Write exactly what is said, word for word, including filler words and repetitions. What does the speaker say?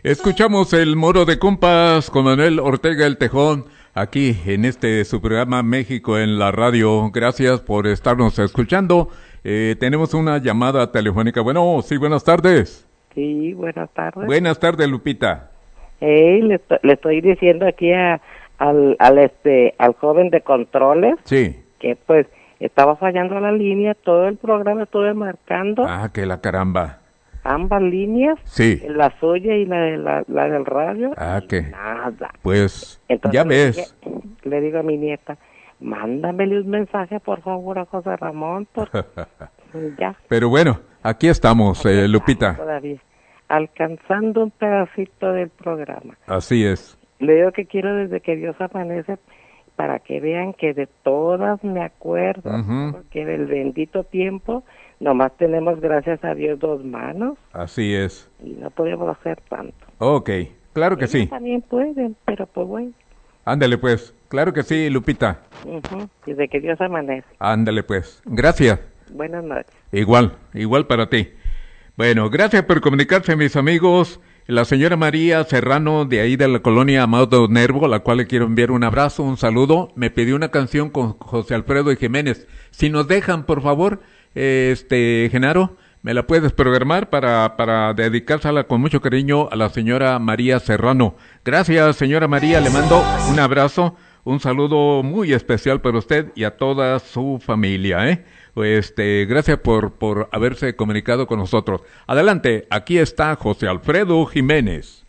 Escuchamos el Moro de Compas con Manuel Ortega el Tejón, aquí en este su programa México en la Radio. Gracias por estarnos escuchando. Eh, tenemos una llamada telefónica. Bueno, sí, buenas tardes. Sí, buenas tardes. Buenas tardes, Lupita. Hey, le, le estoy diciendo aquí a, al, al este al joven de controles. Sí. Que pues estaba fallando la línea, todo el programa estuve marcando. Ah, que la caramba. Ambas líneas, sí, la suya y la de la, la del radio. Ah, que nada. Pues Entonces, ya le ves. Dije, le digo a mi nieta, mándamele un mensaje por favor a José Ramón. Por... ya. Pero bueno, aquí estamos, aquí eh, Lupita. Todavía, alcanzando un pedacito del programa. Así es. Le digo que quiero desde que Dios amanece, para que vean que de todas me acuerdo, uh-huh. porque del bendito tiempo nomás tenemos, gracias a Dios, dos manos. Así es. Y no podemos hacer tanto. Ok, claro que Ellos sí. También pueden, pero pues bueno. Ándale pues, claro que sí, Lupita. Uh-huh. Desde que Dios amanece. Ándale pues, gracias. Buenas noches. Igual, igual para ti. Bueno, gracias por comunicarse, mis amigos. La señora María Serrano, de ahí de la colonia Amado Nervo, a la cual le quiero enviar un abrazo, un saludo, me pidió una canción con José Alfredo y Jiménez. Si nos dejan, por favor, este, Genaro, me la puedes programar para, para dedicársela con mucho cariño a la señora María Serrano. Gracias, señora María, le mando un abrazo, un saludo muy especial para usted y a toda su familia, ¿eh? Este, gracias por, por haberse comunicado con nosotros. Adelante, aquí está José Alfredo Jiménez.